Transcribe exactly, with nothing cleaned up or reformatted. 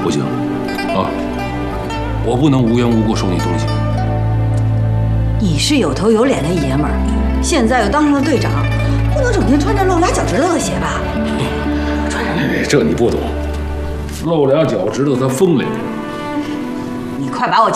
不行，啊，我不能无缘无故收你东西。 你是有头有脸的爷们儿，现在又当上了队长，不能整天穿着露俩脚趾头的鞋吧？ 哎，这你不懂，露俩脚趾头它风凉。 你快把我